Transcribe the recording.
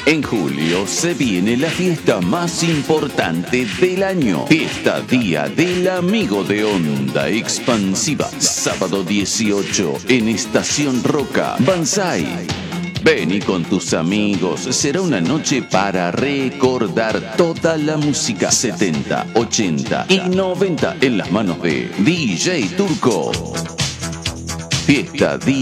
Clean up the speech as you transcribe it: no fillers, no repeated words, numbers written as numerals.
En julio se viene la fiesta más importante del año. Fiesta Día del Amigo de Onda Expansiva. Sábado 18 en Estación Roca, Banzai. Ven y con tus amigos, será una noche para recordar toda la música 70, 80 y 90 en las manos de DJ Turco. Fiesta Día